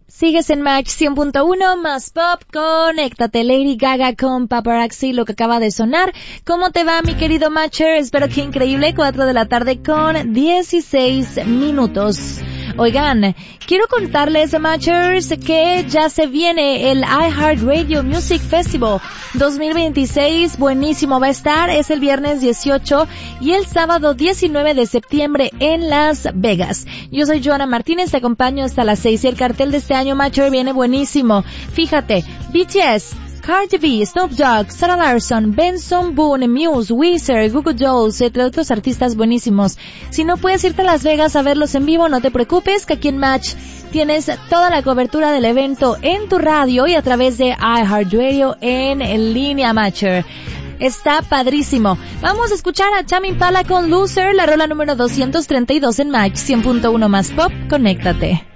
Sigues en Match 100.1 más pop, conéctate. Lady Gaga con Paparazzi, lo que acaba de sonar. ¿Cómo te va, mi querido Matcher? Espero que increíble, 4 de la tarde con 16 minutos. Oigan, quiero contarles, Matchers, que ya se viene el iHeartRadio Music Festival 2026. Buenísimo va a estar. Es el viernes 18 y el sábado 19 de septiembre en Las Vegas. Yo soy Joana Martínez, te acompaño hasta las 6 y el cartel de este año, Matcher, viene buenísimo. Fíjate, BTS, Cardi B, Snoop Dogg, Sarah Larson, Benson Boone, Muse, Weezer, Goo Goo Dolls, entre otros artistas buenísimos. Si no puedes irte a Las Vegas a verlos en vivo, no te preocupes, que aquí en Match tienes toda la cobertura del evento en tu radio y a través de iHeartRadio en línea, Matcher. Está padrísimo. Vamos a escuchar a Tame Impala con Loser, la rola número 232 en Match 100.1 más pop. Conéctate.